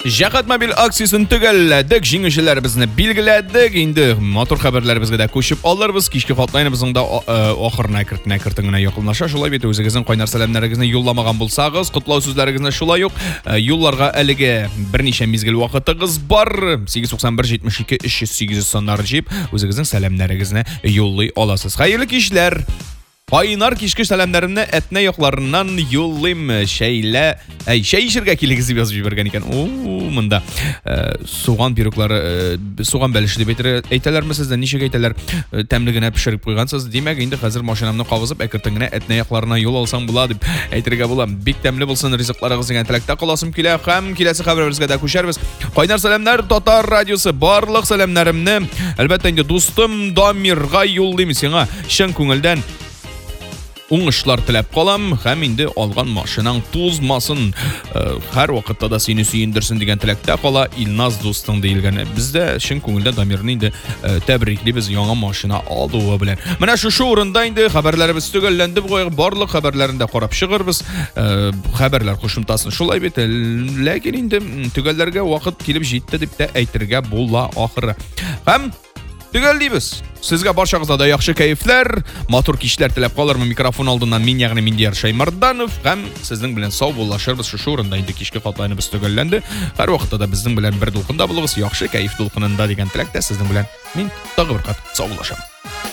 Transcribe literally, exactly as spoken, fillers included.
Jahat mobil aksiyasini tugalladik, jingishlarimizni belgiladik. Endi motor xabarlarimizga ko'chib olamiz. Kechki hotlaynimizning da oxirina kirtna kirtingina yaqinlasha. Shulay bet o'zingizning qo'ynar salamlaringizni yo'llamagan bo'lsangiz, qutlov so'zlaringizni shulay yo'q. Yo'llarga aliga bir necha mezgil vaqtingiz bor. sakkiz to'qson bir yetmish ikki uch yuz sakkiz sonlar jib o'zingizning salamlaringizni yo'llay olasiz. Xayrli kishlar. Qaynar kishki salamlarimni etna yoqlaridan yo'llayim. Shayla, ay shayishirga keligizib yozib yuborgan ekan. Oo, bunda so'g'on piroglari, so'g'on balish deb aytalarmi sizda? Nechga aytalar? Tamligini pishirib qo'ygansiz. Demak, endi hozir mashinamni qovizib, akirtingina etna yoqlaridan yo'l olsam bo'ladi deb aytirga bo'lam. Bek tamli bo'lsin rizqlaringiz degan tilakda qolasim kela. Ham kelasi xabarimizga da ko'sharmiz. Qaynar salamlar Tatar radiosi barliq salamlarimni albatta endi do'stim Damirga yo'llayman senga. Shin ko'ngildan Уңышлар tilab qolam, ham endi olgan mashinang to'zmasin, har vaqtda da seni suyindirsin degan tilakda qola. Ilnaz do'sting deyilgan. Bizda shin ko'ngilda Damirni endi tabriklibez yangi mashina oldi va bilan. Mana shu shu o'rinda endi xabarlarimiz tugallandi. Bu barliq xabarlarni qarab chiqirmiz. Xabarlar qo'shimtasini shulay bet, lekin endi tugallarga vaqt kelib jetdi deb de aytirga bo'la oxiri. Ham tugallaymiz. Sizga barchangizga yaxshi kayflar, motor kishlar tilab qolarmi? Mikrofon oldidan men, ya'ni Mendiyar Shaymardanov, ham sizning bilan sog' bo'lashirmiz. Shu o'rinda endi kishki qotlayimiz tugallandi. Har vaqtda bizning bilan bir to'lqinda bo'lasiz, yaxshi kayf to'lqinida degan tilakda sizning bilan men tag'ir qat sog'lashaman.